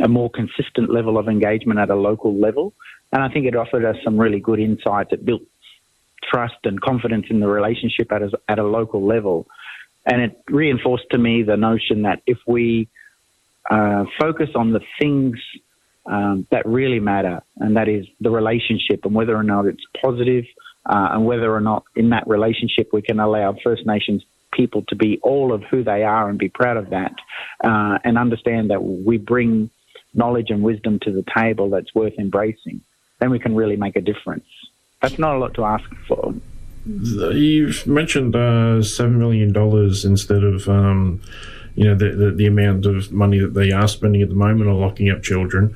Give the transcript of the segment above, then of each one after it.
more consistent level of engagement at a local level. And I think it offered us some really good insights. It built trust and confidence in the relationship at a local level. And it reinforced to me the notion that if we focus on the things that really matter, and that is the relationship and whether or not it's positive, and whether or not in that relationship we can allow First Nations people to be all of who they are and be proud of that, and understand that we bring knowledge and wisdom to the table that's worth embracing, then we can really make a difference. That's not a lot to ask for. You've mentioned $7 million instead of the amount of money that they are spending at the moment on locking up children.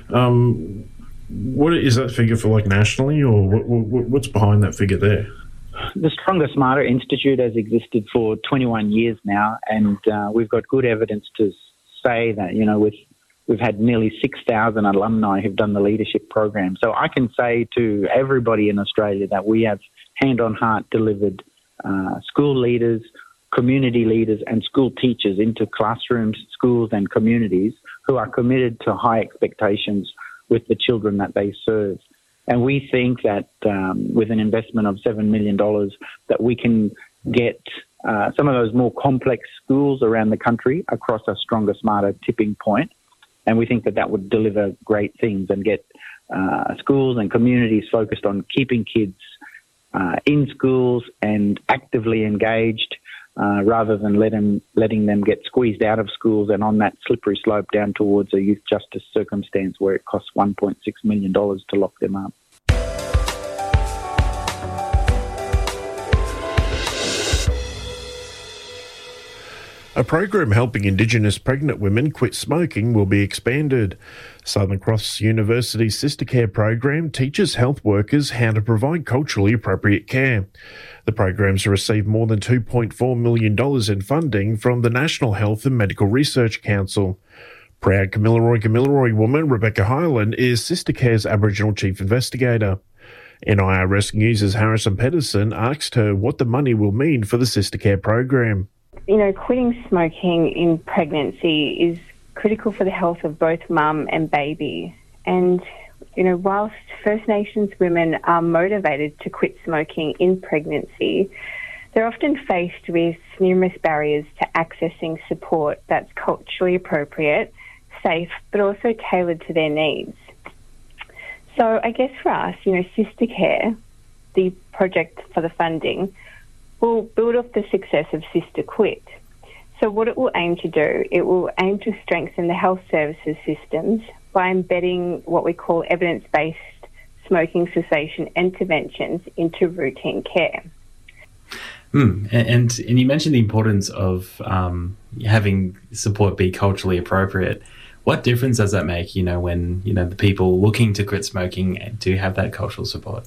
What is that figure for, like, nationally, or what's behind that figure there? The Stronger Smarter Institute has existed for 21 years now, and we've got good evidence to say that, we've had nearly 6,000 alumni who've done the leadership program. So I can say to everybody in Australia that we have hand on heart delivered school leaders, community leaders and school teachers into classrooms, schools and communities who are committed to high expectations with the children that they serve. And we think that with an investment of $7 million that we can get some of those more complex schools around the country across a Stronger Smarter tipping point. And we think that that would deliver great things and get schools and communities focused on keeping kids in schools and actively engaged, rather than letting them get squeezed out of schools and on that slippery slope down towards a youth justice circumstance where it costs $1.6 million to lock them up. A program helping Indigenous pregnant women quit smoking will be expanded. Southern Cross University's Sister Care program teaches health workers how to provide culturally appropriate care. The program's received more than $2.4 million in funding from the National Health and Medical Research Council. Proud Kamilaroi woman Rebecca Hyland is Sister Care's Aboriginal Chief Investigator. NIRS News' Harrison Pedersen asked her what the money will mean for the Sister Care program. Quitting smoking in pregnancy is critical for the health of both mum and baby. And, whilst First Nations women are motivated to quit smoking in pregnancy, they're often faced with numerous barriers to accessing support that's culturally appropriate, safe, but also tailored to their needs. So I guess for us, Sister Care, the project for the funding, will build off the success of Sister Quit. So what it will aim to do, it will aim to strengthen the health services systems by embedding what we call evidence-based smoking cessation interventions into routine care. And you mentioned the importance of having support be culturally appropriate. What difference does that make, when, the people looking to quit smoking do have that cultural support?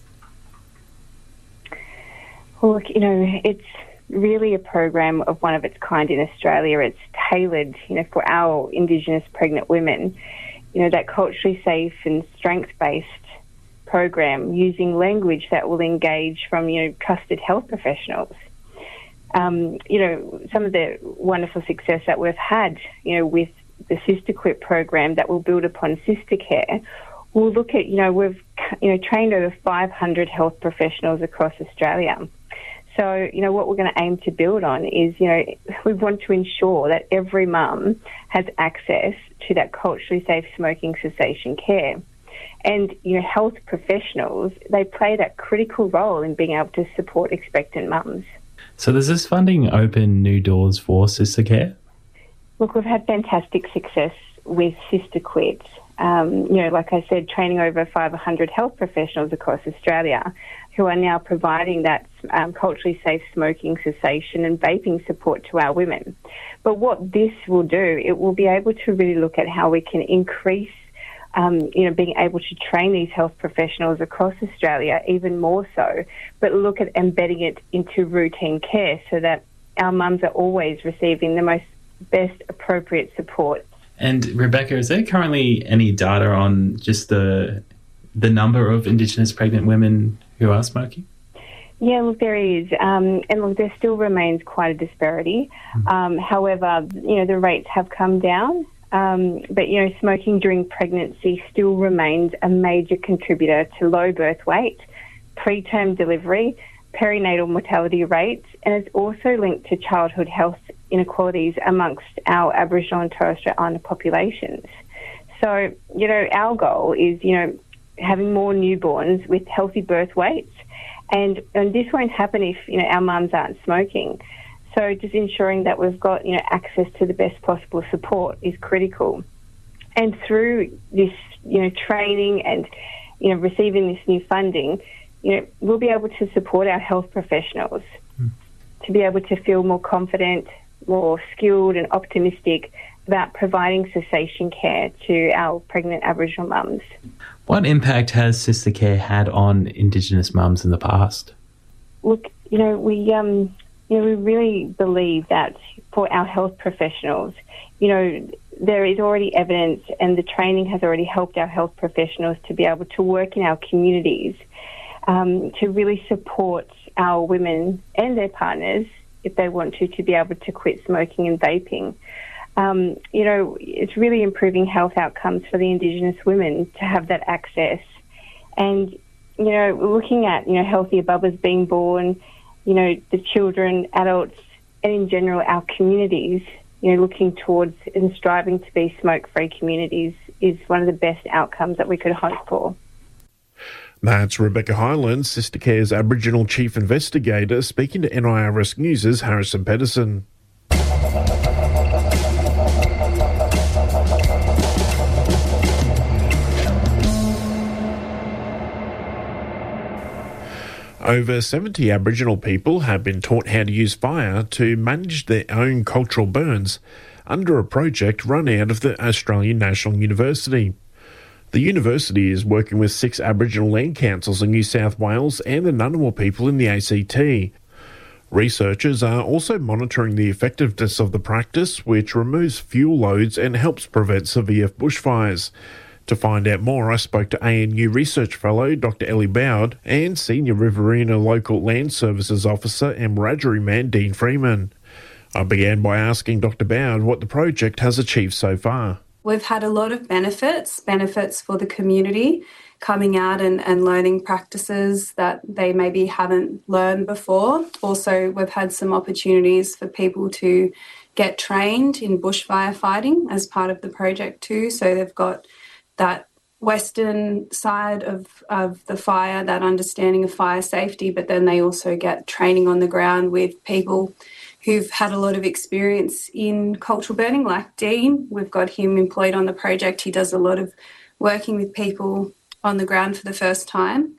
Well, look, it's really a program of one of its kind in Australia. It's tailored, for our Indigenous pregnant women, that culturally safe and strength-based program using language that will engage from, trusted health professionals. Some of the wonderful success that we've had, with the Sister Quit program that will build upon Sister Care, we'll look at, we've, trained over 500 health professionals across Australia. So, what we're going to aim to build on is, we want to ensure that every mum has access to that culturally safe smoking cessation care. And, health professionals, they play that critical role in being able to support expectant mums. So does this funding open new doors for Sister Care? Look, we've had fantastic success with Sister Quit. Like I said, training over 500 health professionals across Australia who are now providing that culturally safe smoking cessation and vaping support to our women. But what this will do, it will be able to really look at how we can increase, being able to train these health professionals across Australia even more so, but look at embedding it into routine care so that our mums are always receiving the best appropriate support. And Rebecca, is there currently any data on just the number of Indigenous pregnant women who are smoking? Yeah, look, there is. And look, there still remains quite a disparity. However, the rates have come down. But, smoking during pregnancy still remains a major contributor to low birth weight, preterm delivery, perinatal mortality rates, and it's also linked to childhood health inequalities amongst our Aboriginal and Torres Strait Islander populations. So, our goal is, having more newborns with healthy birth weights, and this won't happen if, our mums aren't smoking. So just ensuring that we've got, access to the best possible support is critical. And through this, training and, receiving this new funding, we'll be able to support our health professionals to be able to feel more confident, more skilled and optimistic about providing cessation care to our pregnant Aboriginal mums. What impact has sister care had on Indigenous mums in the past? Look, we really believe that for our health professionals, there is already evidence and the training has already helped our health professionals to be able to work in our communities to really support our women and their partners, if they want to be able to quit smoking and vaping. It's really improving health outcomes for the Indigenous women to have that access. And, looking at, healthier bubbas being born, the children, adults, and in general our communities, looking towards and striving to be smoke-free communities is one of the best outcomes that we could hope for. That's Rebecca Hyland, Sister Care's Aboriginal Chief Investigator, speaking to NIRS News' Harrison Pedersen. Over 70 Aboriginal people have been taught how to use fire to manage their own cultural burns under a project run out of the Australian National University. The university is working with 6 Aboriginal land councils in New South Wales and the Ngunnawal people in the ACT. Researchers are also monitoring the effectiveness of the practice, which removes fuel loads and helps prevent severe bushfires. To find out more, I spoke to ANU Research Fellow Dr. Ellie Bowd and Senior Riverina Local Land Services Officer and Wiradjuri man Dean Freeman. I began by asking Dr. Bowd what the project has achieved so far. We've had a lot of benefits for the community coming out and learning practices that they maybe haven't learned before. Also, we've had some opportunities for people to get trained in bushfire fighting as part of the project too. So they've got that western side of the fire, that understanding of fire safety, but then they also get training on the ground with people who've had a lot of experience in cultural burning, like Dean. We've got him employed on the project. He does a lot of working with people on the ground for the first time.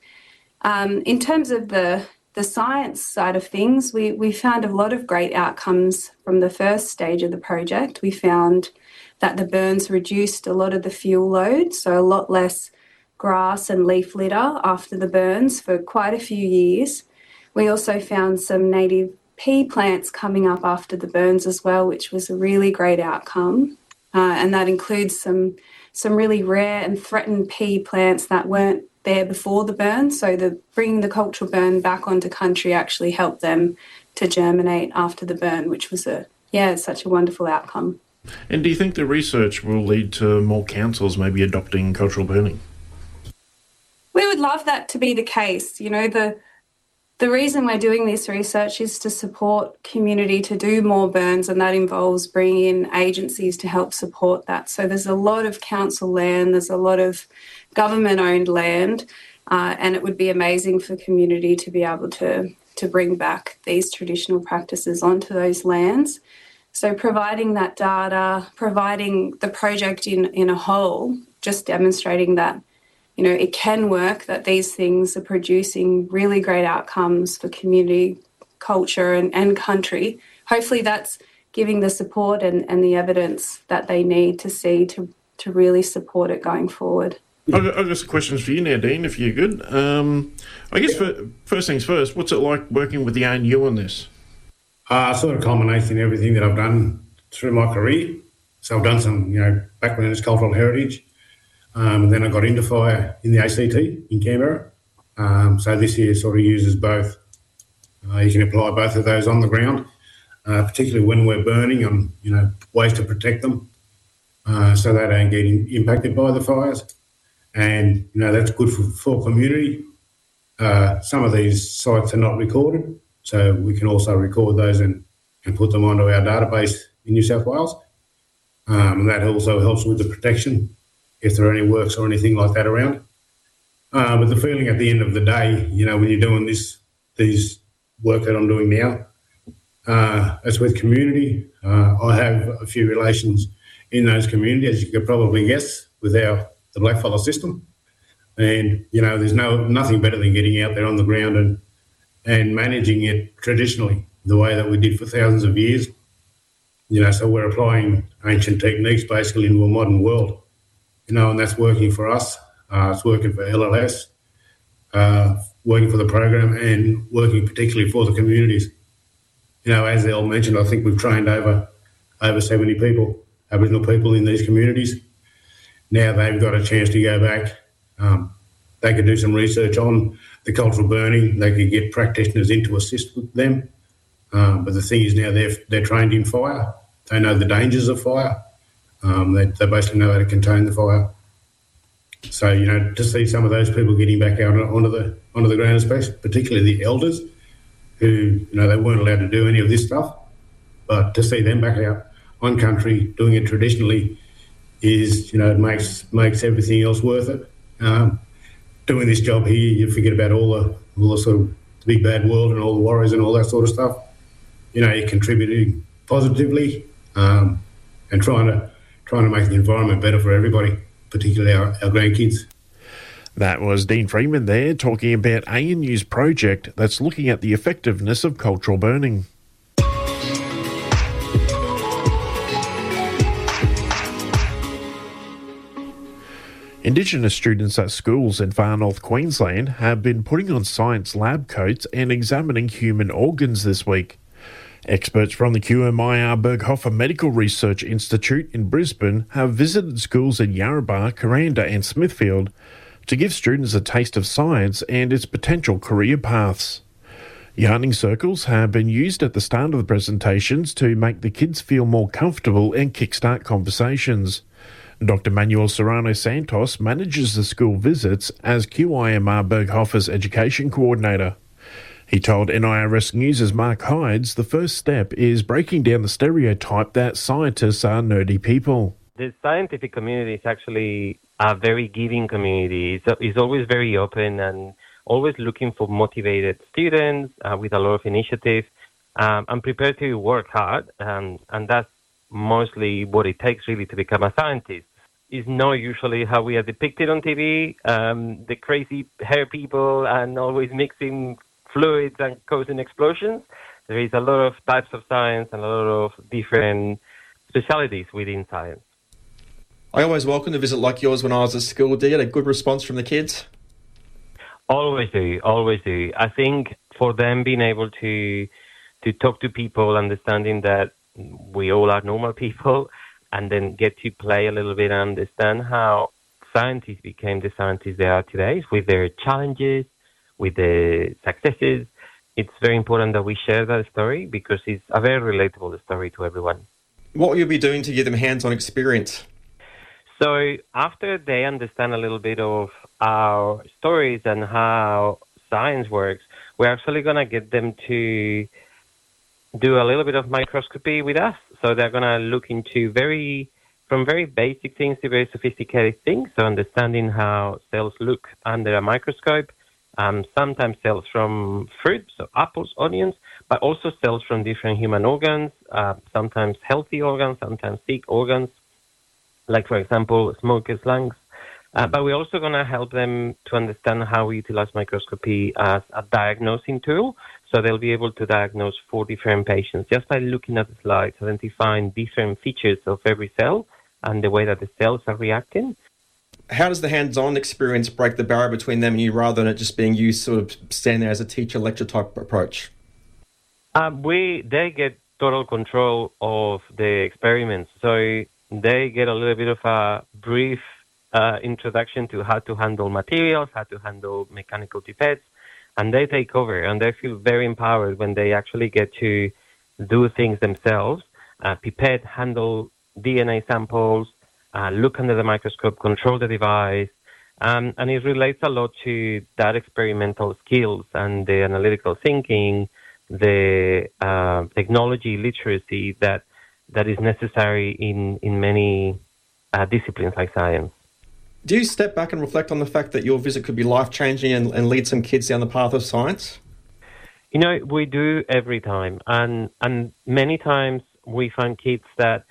In terms of the science side of things, we found a lot of great outcomes from the first stage of the project. We found that the burns reduced a lot of the fuel load, so a lot less grass and leaf litter after the burns for quite a few years. We also found some native pea plants coming up after the burns as well, which was a really great outcome. And that includes some really rare and threatened pea plants that weren't there before the burn. So bringing the cultural burn back onto country actually helped them to germinate after the burn, which was such a wonderful outcome. And do you think the research will lead to more councils maybe adopting cultural burning? We would love that to be the case. The reason we're doing this research is to support community to do more burns, and that involves bringing in agencies to help support that. So there's a lot of council land, there's a lot of government-owned land, and it would be amazing for community to be able to bring back these traditional practices onto those lands. So providing that data, providing the project in a whole, just demonstrating that, it can work, that these things are producing really great outcomes for community, culture and country. Hopefully that's giving the support and the evidence that they need to see to really support it going forward. I've got some questions for you now, Dean, if you're good. I guess first things first, what's it like working with the ANU on this? Sort of culminating everything that I've done through my career. So I've done some, background as cultural heritage, and then I got into fire in the ACT in Canberra. So this year sort of uses both. You can apply both of those on the ground, particularly when we're burning, on ways to protect them. so they don't get impacted by the fires. And, that's good for community. Some of these sites are not recorded, so we can also record those and put them onto our database in New South Wales. And that also helps with the protection if there are any works or anything like that around. But the feeling at the end of the day, when you're doing these work that I'm doing now, it's with community. I have a few relations in those communities, as you could probably guess, with the blackfellow system. And, there's nothing better than getting out there on the ground and managing it traditionally, the way that we did for thousands of years. So we're applying ancient techniques basically into a modern world, and that's working for us. It's working for LLS, working for the program, and working particularly for the communities. As Elle mentioned, I think we've trained over 70 people, Aboriginal people in these communities. Now they've got a chance to go back. They could do some research on the cultural burning. They could get practitioners in to assist with them. But the thing is now they're trained in fire. They know the dangers of fire. They basically know how to contain the fire. So, to see some of those people getting back out onto the ground, especially particularly the elders who, they weren't allowed to do any of this stuff, but to see them back out on country doing it traditionally is, it makes everything else worth it. Doing this job here, you forget about all the sort of big bad world and all the worries and all that sort of stuff. You're contributing positively and trying to make the environment better for everybody, particularly our grandkids. That was Dean Freeman there talking about ANU's project that's looking at the effectiveness of cultural burning. Indigenous students at schools in far north Queensland have been putting on science lab coats and examining human organs this week. Experts from the QMIR Berghofer Medical Research Institute in Brisbane have visited schools in Yarrabah, Kuranda and Smithfield to give students a taste of science and its potential career paths. Yarning circles have been used at the start of the presentations to make the kids feel more comfortable and kickstart conversations. Dr. Manuel Serrano Santos manages the school visits as QIMR Berghofer's education coordinator. He told NIRS News' Mark Hydes the first step is breaking down the stereotype that scientists are nerdy people. The scientific community is actually a very giving community. It's always very open and always looking for motivated students with a lot of initiative and prepared to work hard. And that's mostly what it takes really to become a scientist. It's not usually how we are depicted on TV, the crazy hair people and always mixing fluids and causing explosions. There is a lot of types of science and a lot of different specialities within science. I always welcome a visit like yours when I was at school. Do you get a good response from the kids? Always do. I think for them being able to talk to people, understanding that we all are normal people, and then get to play a little bit and understand how scientists became the scientists they are today, with their challenges, with the successes. It's very important that we share that story because it's a very relatable story to everyone. What will you be doing to give them hands-on experience? So after they understand a little bit of our stories and how science works, we're actually going to get them to do a little bit of microscopy with us. So they're going to look into from very basic things to very sophisticated things. So understanding how cells look under a microscope, sometimes cells from fruit, so apples, onions, but also cells from different human organs, sometimes healthy organs, sometimes sick organs, like, for example, smokers' lungs. But we're also going to help them to understand how we utilize microscopy as a diagnosing tool. So they'll be able to diagnose 4 different patients just by looking at the slides, identifying different features of every cell and the way that the cells are reacting. How does the hands-on experience break the barrier between them and you rather than it just being used sort of standing there as a teacher-lecture type approach? They get total control of the experiments. So they get a little bit of a brief introduction to how to handle materials, how to handle mechanical pipettes, and they take over and they feel very empowered when they actually get to do things themselves, pipette, handle DNA samples, look under the microscope, control the device. And it relates a lot to that experimental skills and the analytical thinking, the technology literacy that is necessary in many disciplines like science. Do you step back and reflect on the fact that your visit could be life-changing and lead some kids down the path of science? We do every time. And many times we find kids that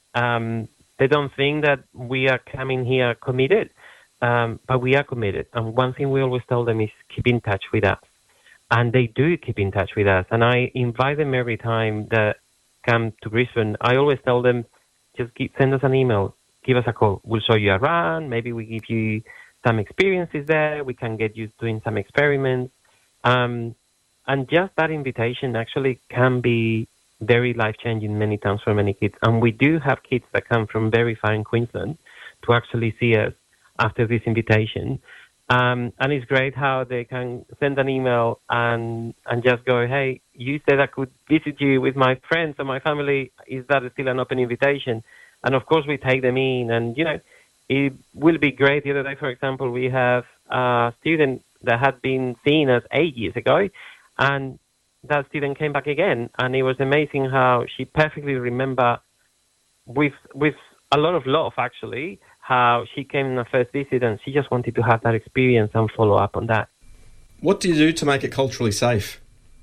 they don't think that we are coming here committed, but we are committed. And one thing we always tell them is keep in touch with us. And they do keep in touch with us. And I invite them every time that come to Brisbane. I always tell them, just send us an email. Give us a call. We'll show you around. Maybe we give you some experiences there. We can get you doing some experiments. And just that invitation actually can be very life-changing many times for many kids. And we do have kids that come from very far in Queensland to actually see us after this invitation. And it's great how they can send an email and just go, hey, you said I could visit you with my friends or my family. Is that still an open invitation? And, of course, we take them in. And, it will be great. The other day, for example, we have a student that had been seen us 8 years ago. And that student came back again. And it was amazing how she perfectly remembered with a lot of love, actually, how she came in her first visit and she just wanted to have that experience and follow up on that. What do you do to make it culturally safe?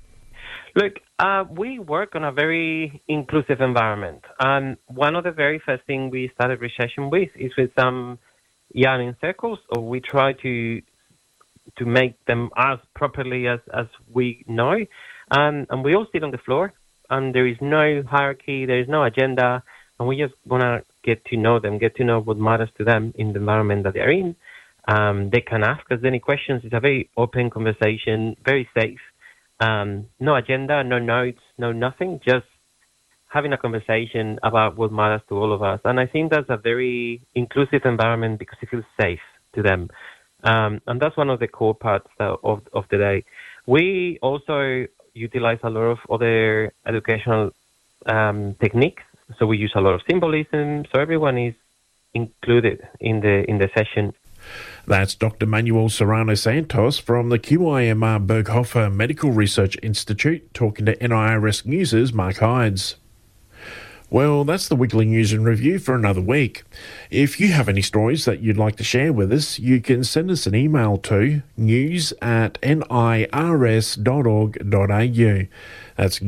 Look, we work on a very inclusive environment. And one of the very first things we started researching with is with some yarning circles, or we try to make them as properly as we know. And we all sit on the floor, and there is no hierarchy, there is no agenda, and we just want to get to know them, get to know what matters to them in the environment that they're in. They can ask us any questions. It's a very open conversation, very safe. No agenda, no notes, no nothing, just having a conversation about what matters to all of us. And I think that's a very inclusive environment because it feels safe to them. And that's one of the core parts of the day. We also utilize a lot of other educational techniques. So we use a lot of symbolism. So everyone is included in the session. That's Dr. Manuel Serrano Santos from the QIMR Berghofer Medical Research Institute talking to NIRS News' Mark Hydes. Well, that's the weekly news and review for another week. If you have any stories that you'd like to share with us, you can send us an email to news@nirs.org.au. That's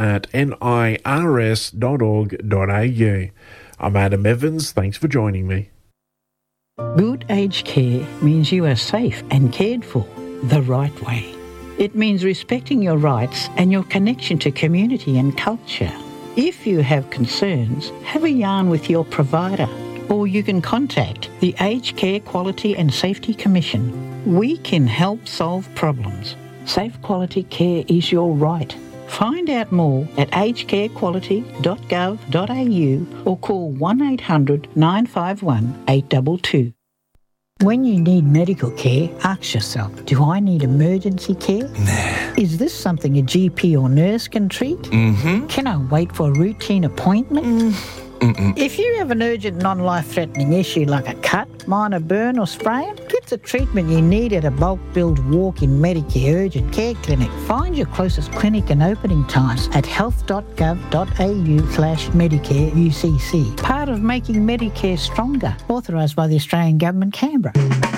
news@nirs.org.au. I'm Adam Evans. Thanks for joining me. Good aged care means you are safe and cared for the right way. It means respecting your rights and your connection to community and culture. If you have concerns, have a yarn with your provider, or you can contact the Aged Care Quality and Safety Commission. We can help solve problems. Safe quality care is your right. Find out more at agedcarequality.gov.au or call 1800 951 822. When you need medical care, ask yourself, do I need emergency care? Nah. Is this something a GP or nurse can treat? Mm-hmm. Can I wait for a routine appointment? If you have an urgent non-life-threatening issue like a cut, minor burn or sprain, get the treatment you need at a bulk billed walk-in Medicare urgent care clinic. Find your closest clinic and opening times at health.gov.au/Medicare UCC. Part of making Medicare stronger. Authorised by the Australian Government, Canberra.